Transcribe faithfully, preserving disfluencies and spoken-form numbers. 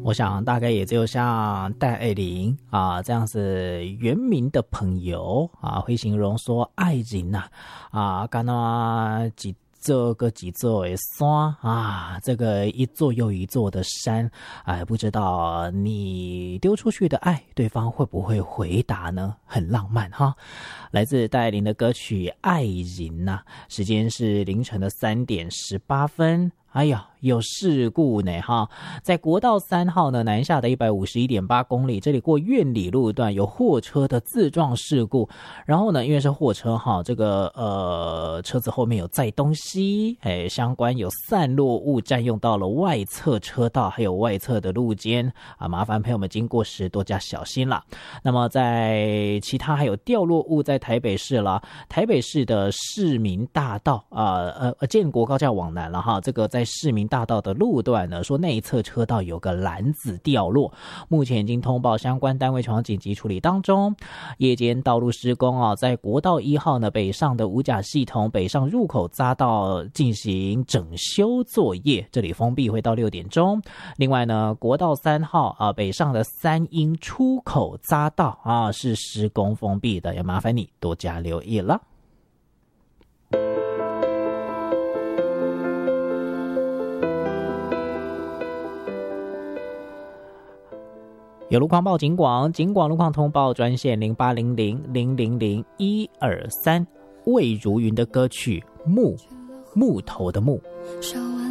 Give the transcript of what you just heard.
我想大概也只有像戴爱玲啊这样子原名的朋友啊，会形容说爱人呐啊，干那几这个几座的山啊，这个一座又一座的山，哎，不知道你丢出去的爱，对方会不会回答呢？很浪漫哈。来自戴爱玲的歌曲《爱人》呐，时间是凌晨的三点十八分。哎呀，有事故呢哈！在国道三号呢南下的一百五十一点八公里，这里过苑里路段有货车的自撞事故。然后呢，因为是货车哈，这个呃车子后面有载东西，哎，相关有散落物占用到了外侧车道，还有外侧的路肩啊，麻烦朋友们经过时多加小心啦。那么在其他还有掉落物在台北市啦，台北市的市民大道啊呃呃建国高架往南了哈，这个在市民大道的路段呢，说内侧车道有个篮子掉落，目前已经通报相关单位前往紧急处理当中。夜间道路施工啊，在国道一号呢北上的五甲系统北上入口匝道进行整修作业，这里封闭会到六点钟。另外呢，国道三号啊北上的三鶯出口匝道啊是施工封闭的，也麻烦你多加留意了。有路况报警广，警广路况通报专线零八零零零零零一二三。魏如云的歌曲《木》，木头的木。